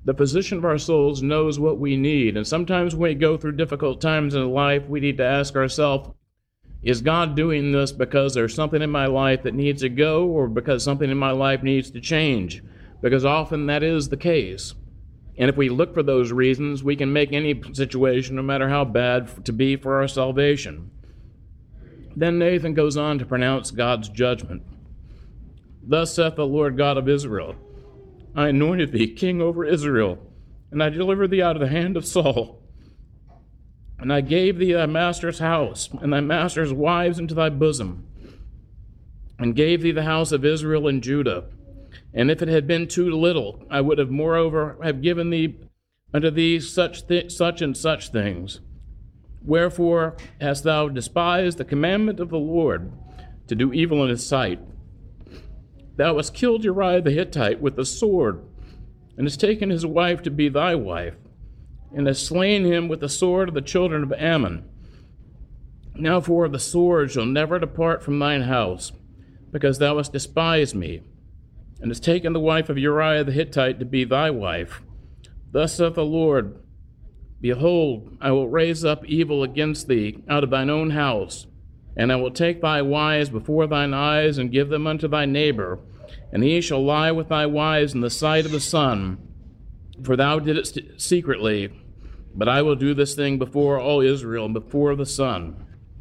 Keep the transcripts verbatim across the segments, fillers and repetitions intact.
The physician of our souls knows what we need. And sometimes when we go through difficult times in life, we need to ask ourselves, is God doing this because there's something in my life that needs to go, or because something in my life needs to change? Because often that is the case. And if we look for those reasons, we can make any situation, no matter how bad, to be for our salvation. Then Nathan goes on to pronounce God's judgment. Thus saith the Lord God of Israel, I anointed thee king over Israel, and I delivered thee out of the hand of Saul. And I gave thee thy master's house, and thy master's wives into thy bosom, and gave thee the house of Israel and Judah. And if it had been too little, I would have moreover have given thee unto thee such th- such and such things. Wherefore hast thou despised the commandment of the Lord, to do evil in his sight? Thou hast killed Uriah the Hittite with the sword, and hast taken his wife to be thy wife, and hast slain him with the sword of the children of Ammon. Now for the sword shall never depart from thine house, because thou hast despised me, and hast taken the wife of Uriah the Hittite to be thy wife. Thus saith the Lord, Behold, I will raise up evil against thee out of thine own house, and I will take thy wives before thine eyes, and give them unto thy neighbor, and he shall lie with thy wives in the sight of the sun. For thou didst it secretly, but I will do this thing before all Israel and before the sun.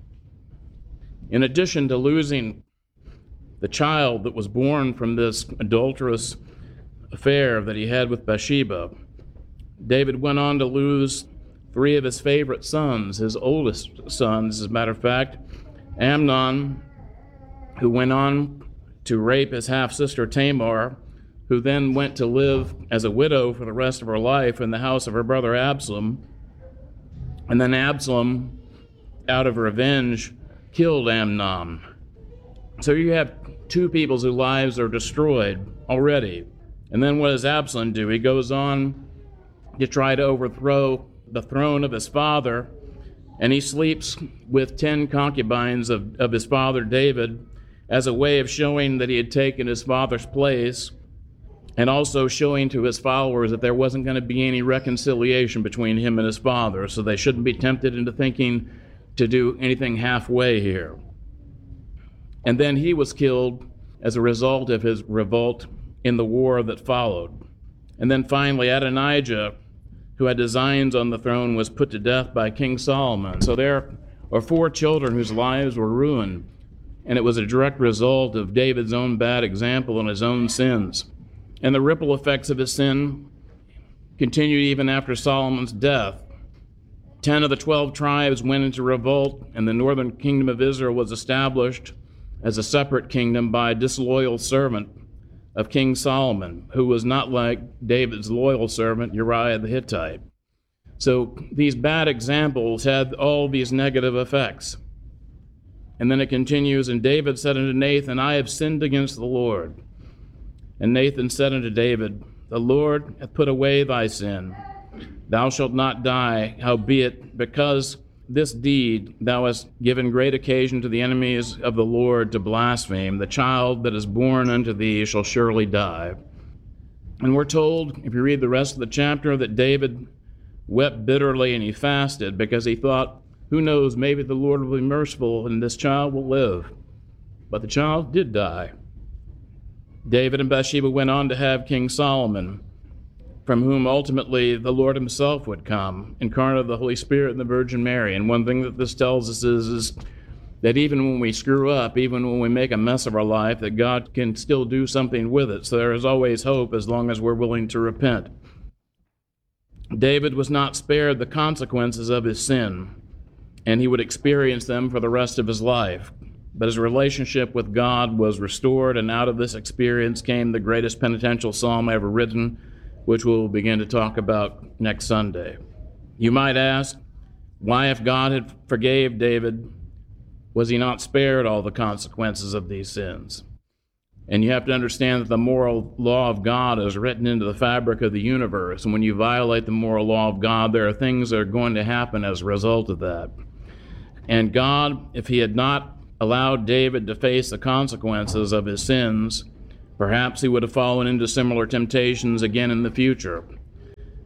In addition to losing the child that was born from this adulterous affair that he had with Bathsheba, David went on to lose three of his favorite sons, his oldest sons, as a matter of fact, Amnon, who went on to rape his half-sister Tamar, who then went to live as a widow for the rest of her life in the house of her brother Absalom. And then Absalom, out of revenge, killed Amnon. So you have two people whose lives are destroyed already. And then what does Absalom do? He goes on to try to overthrow the throne of his father, and he sleeps with ten concubines of, of his father David as a way of showing that he had taken his father's place, and also showing to his followers that there wasn't going to be any reconciliation between him and his father, so they shouldn't be tempted into thinking to do anything halfway here. And then he was killed as a result of his revolt in the war that followed. And then finally Adonijah, who had designs on the throne, was put to death by King Solomon. So there are four children whose lives were ruined, and it was a direct result of David's own bad example and his own sins. And the ripple effects of his sin continued even after Solomon's death. Ten of the twelve tribes went into revolt, and the northern kingdom of Israel was established as a separate kingdom by a disloyal servant of King Solomon, who was not like David's loyal servant Uriah the Hittite. So these bad examples had all these negative effects. And then it continues, and David said unto Nathan, I have sinned against the Lord. And Nathan said unto David, The Lord hath put away thy sin. Thou shalt not die, howbeit, because this deed thou hast given great occasion to the enemies of the Lord to blaspheme. The child that is born unto thee shall surely die. And we're told, if you read the rest of the chapter, that David wept bitterly and he fasted because he thought, who knows, maybe the Lord will be merciful and this child will live. But the child did die. David and Bathsheba went on to have King Solomon, from whom ultimately the Lord himself would come, incarnate of the Holy Spirit and the Virgin Mary. And one thing that this tells us is, is that even when we screw up, even when we make a mess of our life, that God can still do something with it. So there is always hope as long as we're willing to repent. David was not spared the consequences of his sin, and he would experience them for the rest of his life. But his relationship with God was restored, and out of this experience came the greatest penitential psalm ever written, which we'll begin to talk about next Sunday. You might ask, why, if God had forgave David, was he not spared all the consequences of these sins? And you have to understand that the moral law of God is written into the fabric of the universe. And when you violate the moral law of God, there are things that are going to happen as a result of that. And God, if he had not allowed David to face the consequences of his sins, perhaps he would have fallen into similar temptations again in the future.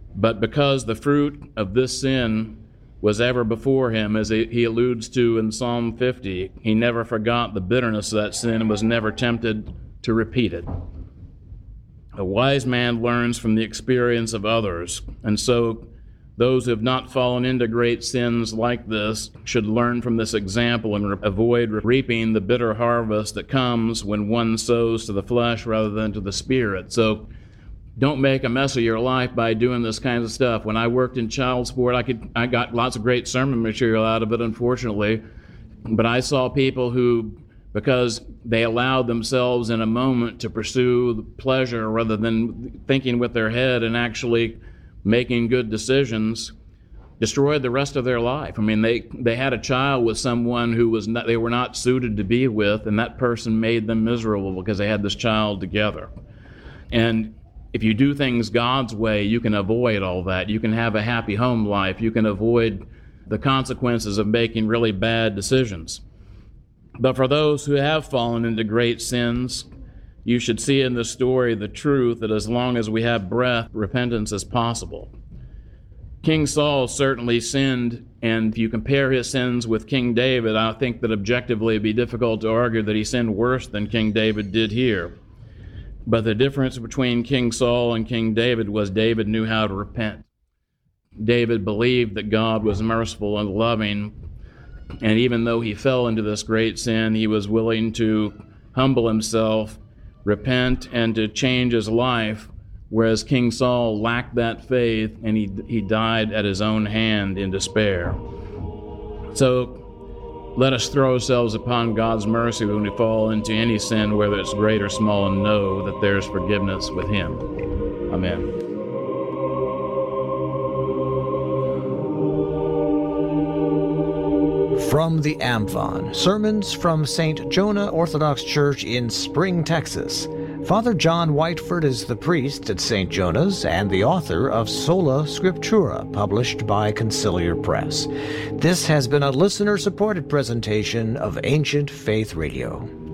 But because the fruit of this sin was ever before him, as he alludes to in Psalm fifty, he never forgot the bitterness of that sin and was never tempted to repeat it. A wise man learns from the experience of others, and so those who have not fallen into great sins like this should learn from this example and re- avoid reaping the bitter harvest that comes when one sows to the flesh rather than to the spirit. So don't make a mess of your life by doing this kind of stuff. When I worked in child support, I could I got lots of great sermon material out of it, unfortunately. But I saw people who, because they allowed themselves in a moment to pursue pleasure rather than thinking with their head and actually making good decisions, destroyed the rest of their life. I mean, they, they had a child with someone who was not, they were not suited to be with, and that person made them miserable because they had this child together. And if you do things God's way, you can avoid all that. You can have a happy home life. You can avoid the consequences of making really bad decisions. But for those who have fallen into great sins, you should see in this story the truth that as long as we have breath, repentance is possible. King Saul certainly sinned, and if you compare his sins with King David, I think that objectively it'd be difficult to argue that he sinned worse than King David did here. But the difference between King Saul and King David was David knew how to repent. David believed that God was merciful and loving, and even though he fell into this great sin, he was willing to humble himself, repent, and to change his life, whereas King Saul lacked that faith, and he he died at his own hand in despair. So let us throw ourselves upon God's mercy when we fall into any sin, whether it's great or small, and know that there's forgiveness with him. Amen. From the Amphon, sermons from Saint Jonah Orthodox Church in Spring, Texas. Father John Whiteford is the priest at Saint Jonah's and the author of Sola Scriptura, published by Conciliar Press. This has been a listener-supported presentation of Ancient Faith Radio.